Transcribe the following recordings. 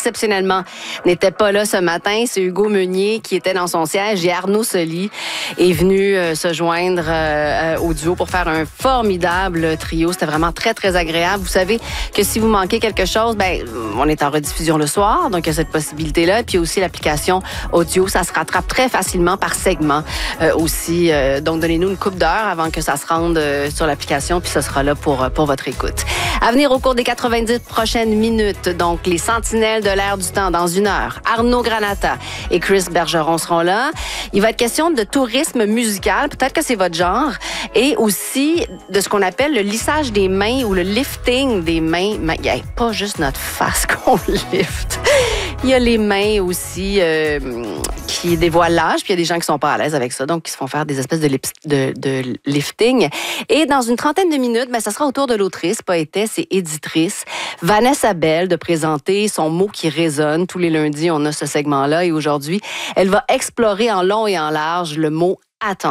exceptionnellement, n'était pas là ce matin. C'est Hugo Meunier qui était dans son siège et Arnaud Soli est venu se joindre au duo pour faire un formidable trio. C'était vraiment très, très agréable. Vous savez que si vous manquez quelque chose, on est en rediffusion le soir, donc il y a cette possibilité-là. Puis aussi l'application audio, ça se rattrape très facilement par segment aussi. Donc donnez-nous une couple d'heures avant que ça se rende sur l'application, puis ça sera là pour votre écoute. À venir au cours des 90 prochaines minutes, donc les sentinelles de l'air du temps dans 1 heure. Arnaud Granata et Chris Bergeron seront là. Il va être question de tourisme musical, peut-être que c'est votre genre, et aussi de ce qu'on appelle le lissage des mains ou le lifting des mains. Il n'y a pas juste notre face qu'on lift. Il y a les mains aussi qui dévoilent l'âge, puis il y a des gens qui sont pas à l'aise avec ça, donc qui se font faire des espèces de lifting. Et dans une trentaine de minutes, ça sera au tour de l'autrice, poétesse et éditrice Vanessa Bell de présenter son mot qui résonne. Tous les lundis, on a ce segment-là et aujourd'hui, elle va explorer en long et en large le mot « attention ».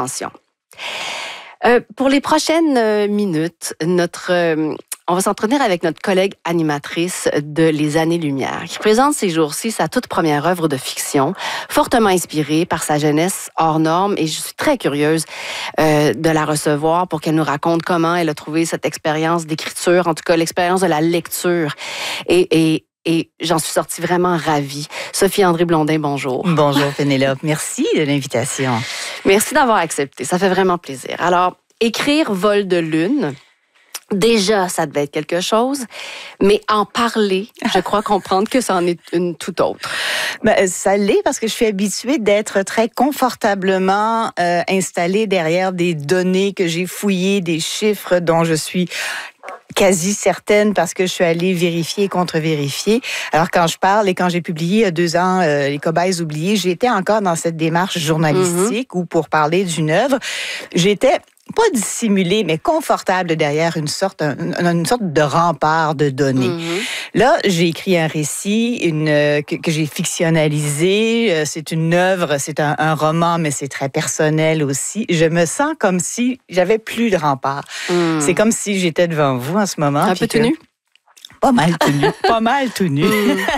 Pour les prochaines minutes, on va s'entretenir avec notre collègue animatrice de Les Années-Lumière, qui présente ces jours-ci sa toute première œuvre de fiction, fortement inspirée par sa jeunesse hors norme, et je suis très curieuse de la recevoir pour qu'elle nous raconte comment elle a trouvé cette expérience d'écriture, en tout cas l'expérience de la lecture. Et j'en suis sortie vraiment ravie. Sophie-André Blondin, bonjour. Bonjour Pénélope, merci de l'invitation. Merci d'avoir accepté, ça fait vraiment plaisir. Alors, écrire Vol de lune, déjà, ça devait être quelque chose, mais en parler, je crois comprendre que ça en est une toute autre. Ça l'est parce que je suis habituée d'être très confortablement installée derrière des données que j'ai fouillées, des chiffres dont je suis quasi certaine parce que je suis allée vérifier et contre-vérifier. Alors, quand je parle et quand j'ai publié il y a 2 ans Les Cobayes oubliés, j'étais encore dans cette démarche journalistique où, pour parler d'une œuvre, j'étais pas dissimulée, mais confortable derrière une sorte de rempart de données. Là, j'ai écrit un récit que j'ai fictionnalisé. C'est une œuvre, c'est un roman, mais c'est très personnel aussi. Je me sens comme si j'avais plus de rempart. C'est comme si j'étais devant vous en ce moment. Un peu tout nu? Pas mal tout nu. Pas mal tout nu.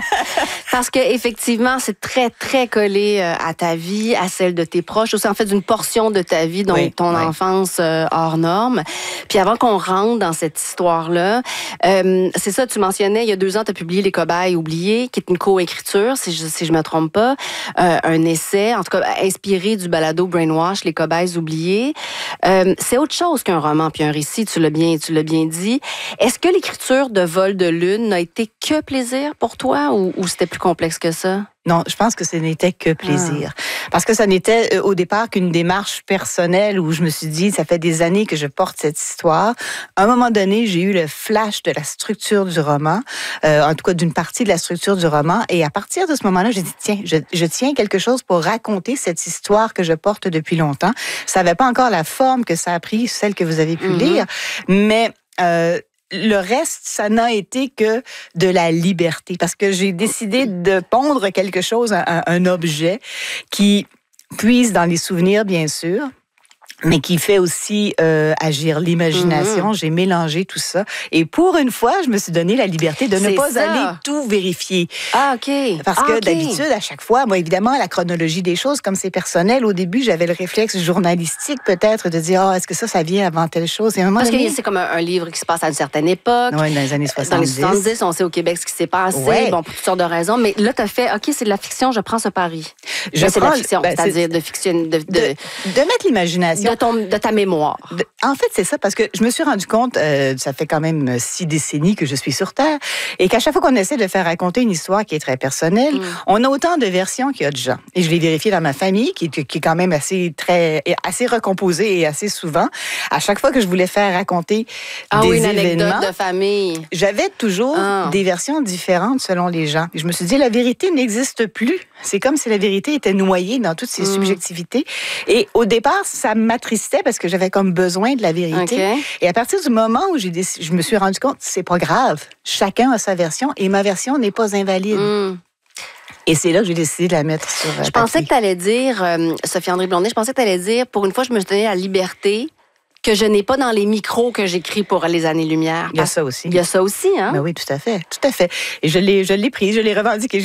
Parce que effectivement, c'est très, très collé à ta vie, à celle de tes proches, aussi en fait d'une portion de ta vie, donc ton enfance hors norme. Puis avant qu'on rentre dans cette histoire-là, c'est ça, tu mentionnais, il y a 2 ans, tu as publié Les Cobayes oubliés, qui est une co-écriture, si je me trompe pas, un essai, en tout cas inspiré du balado Brainwash, Les Cobayes oubliés. C'est autre chose qu'un roman puis un récit, tu l'as bien dit. Est-ce que l'écriture de Vol de lune n'a été que plaisir pour toi ou c'était plus complexe que ça? Non, je pense que ce n'était que plaisir. Parce que ça n'était au départ qu'une démarche personnelle où je me suis dit, ça fait des années que je porte cette histoire. À un moment donné, j'ai eu le flash de la structure du roman, en tout cas d'une partie de la structure du roman. Et à partir de ce moment-là, j'ai dit, tiens, je tiens quelque chose pour raconter cette histoire que je porte depuis longtemps. Ça n'avait pas encore la forme que ça a pris, celle que vous avez pu lire, mais le reste, ça n'a été que de la liberté. Parce que j'ai décidé de pondre quelque chose, un objet qui puise dans les souvenirs, bien sûr, mais qui fait aussi agir l'imagination. J'ai mélangé tout ça. Et pour une fois, je me suis donné la liberté de ne pas aller tout vérifier. Ah, OK. Parce que d'habitude, à chaque fois, moi, évidemment, la chronologie des choses, comme c'est personnel, au début, j'avais le réflexe journalistique, peut-être, de dire, est-ce que ça vient avant telle chose? Et à un moment Parce donné, que c'est comme un livre qui se passe à une certaine époque. Oui, dans les années 70. Dans les 70, on sait au Québec ce qui s'est passé, bon, pour toutes sortes de raisons. Mais là, tu as fait, OK, c'est de la fiction, je prends ce pari. C'est de la fiction, c'est-à-dire de fiction. De mettre l'imagination. De ta mémoire. En fait, c'est ça, parce que je me suis rendu compte, ça fait quand même 6 décennies que je suis sur Terre, et qu'à chaque fois qu'on essaie de faire raconter une histoire qui est très personnelle, on a autant de versions qu'il y a de gens. Et je l'ai vérifié dans ma famille, qui est quand même assez recomposée et assez souvent. À chaque fois que je voulais faire raconter des une événements, anecdote de famille, j'avais toujours des versions différentes selon les gens. Et je me suis dit, la vérité n'existe plus. C'est comme si la vérité était noyée dans toutes ses subjectivités. Et au départ, ça m'attristait parce que j'avais comme besoin de la vérité. Okay. Et à partir du moment où je me suis rendu compte, c'est pas grave. Chacun a sa version et ma version n'est pas invalide. Et c'est là que j'ai décidé de la mettre sur papier. Je pensais que tu allais dire, Sophie-André Blondin, pour une fois, je me suis donné la liberté que je n'ai pas dans les micros que j'écris pour Les Années-Lumière. Il y a ça aussi. Il y a ça aussi, hein? Ben oui, tout à fait. Tout à fait. Et je l'ai pris, je l'ai revendiqué.